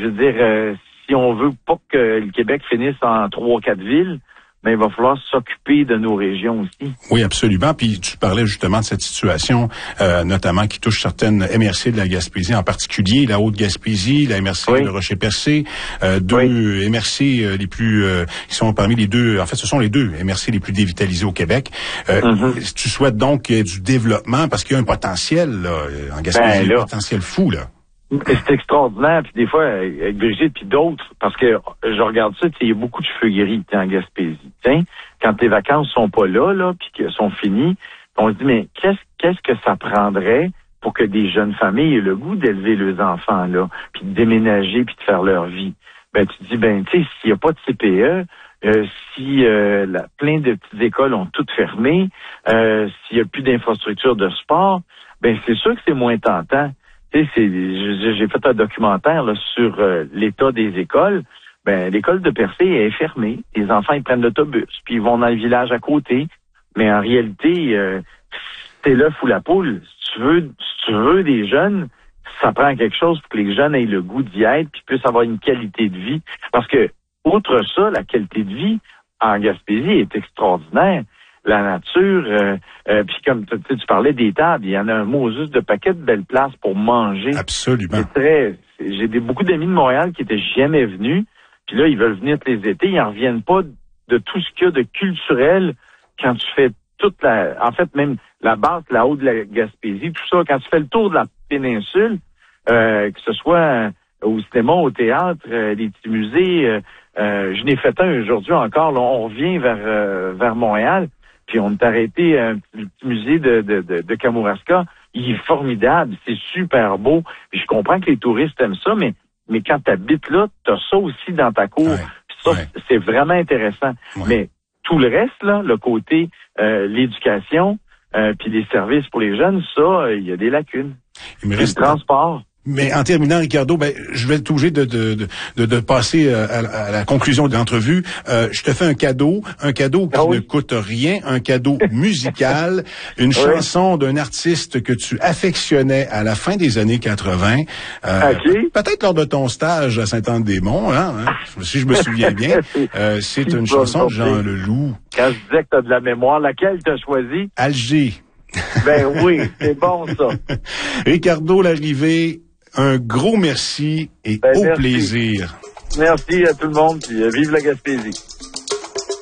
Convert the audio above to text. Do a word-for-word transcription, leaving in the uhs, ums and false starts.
veux dire, euh, si on veut pas que le Québec finisse en trois, quatre villes, mais il va falloir s'occuper de nos régions aussi. Oui, absolument. Puis tu parlais justement de cette situation, euh, notamment qui touche certaines M R C de la Gaspésie, en particulier la Haute-Gaspésie, la M R C oui. de Rocher-Percé, euh, deux oui. M R C euh, les plus, euh, qui sont parmi les deux, en fait, ce sont les deux M R C les plus dévitalisés au Québec. Euh, mm-hmm. Tu souhaites donc qu'il y ait du développement parce qu'il y a un potentiel là, en Gaspésie, ben, là, un potentiel fou là. C'est extraordinaire, puis des fois, avec Brigitte, puis d'autres, parce que je regarde ça, il y a beaucoup de cheveux gris en Gaspésie. T'sais, quand les vacances sont pas là, là, puis qu'elles sont finies, on se dit, mais qu'est-ce qu'est-ce que ça prendrait pour que des jeunes familles aient le goût d'élever leurs enfants, là, puis de déménager, puis de faire leur vie? Ben, tu te dis, ben, tu sais, s'il n'y a pas de C P E, euh, si euh, la, plein de petites écoles ont toutes fermé, euh, s'il n'y a plus d'infrastructures de sport, ben, c'est sûr que c'est moins tentant. Tu sais, c'est, j'ai fait un documentaire là, sur euh, l'état des écoles. Ben, l'école de Percé est fermée. Les enfants, ils prennent l'autobus, puis ils vont dans le village à côté. Mais en réalité, euh, c'est l'œuf ou la poule. Si tu veux, si tu veux des jeunes, ça prend quelque chose pour que les jeunes aient le goût d'y être, puis puissent avoir une qualité de vie. Parce que, outre ça, la qualité de vie en Gaspésie est extraordinaire. La nature, euh, euh, puis comme tu, tu parlais des tables, il y en a un mot juste de paquet de belles places pour manger. Absolument. C'est très, c'est, j'ai des, beaucoup d'amis de Montréal qui étaient jamais venus, puis là, ils veulent venir tous les étés, ils en reviennent pas de tout ce qu'il y a de culturel quand tu fais toute la, en fait, même la base, la haute de la Gaspésie, tout ça, quand tu fais le tour de la péninsule, euh, que ce soit au cinéma, au théâtre, euh, les petits musées, euh, euh, je n'ai fait un aujourd'hui encore, là, on revient vers, euh, vers Montréal. Puis on est arrêté à un petit musée de, de, de, de Kamouraska. Il est formidable, c'est super beau. Puis je comprends que les touristes aiment ça, mais, mais quand tu habites là, tu as ça aussi dans ta cour. Ouais, Puis ça, ouais. c'est vraiment intéressant. Ouais. Mais tout le reste, là, le côté euh, l'éducation, euh, puis les services pour les jeunes, ça, il y a des lacunes. Il me puis reste le transport. Mais en terminant, Ricardo, ben, je vais être obligé de, de, de, de, de passer à, à la conclusion de l'entrevue. Euh, je te fais un cadeau, un cadeau qui ah oui. ne coûte rien, un cadeau musical, une oui. chanson d'un artiste que tu affectionnais à la fin des années quatre-vingt. Euh, okay. Peut-être lors de ton stage à Saint-Anne-des-Monts, hein, hein, si je me souviens bien. Euh, c'est une chanson de Jean Leloup. Quand je disais que tu as de la mémoire, laquelle tu as choisi? Alger. Ben oui, c'est bon ça. Ricardo Larrivée, un gros merci et ben, au merci. plaisir. Merci à tout le monde, puis vive la Gaspésie.